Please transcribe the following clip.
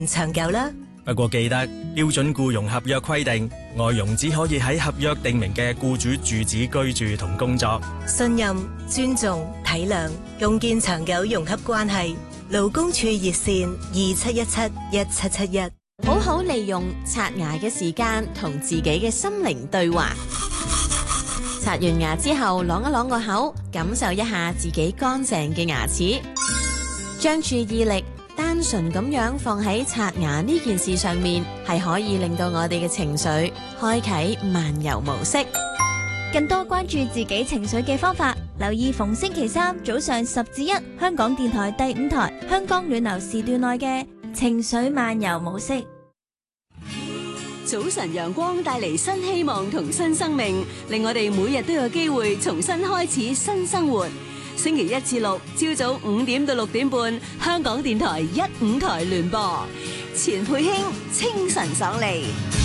長久啦。 不過記得標準僱傭合約規定，外傭只可以喺合約訂明嘅僱主住址居住同工作。 信任、尊重、體諒，共建長久融洽關係。勞工處熱線27171771。 好好利用刷牙嘅時間，同自己嘅心靈對話。刷完牙之後，啷一啷個口，感受一下自己乾淨嘅牙齒，將注意力單純咁樣放喺刷牙呢件事上面，係可以令到我哋嘅情緒開啟漫遊模式。 更多關注自己情緒嘅方法，留意逢星期三早上10至1，香港電台第5台香港暖流時段內嘅情緒漫遊模式。 早晨陽光帶嚟新希望同新生命，令我哋每日都有機會重新開始新生活。星期1至6朝早5點到6點半，香港電台1、5台聯播，錢佩卿清晨爽利。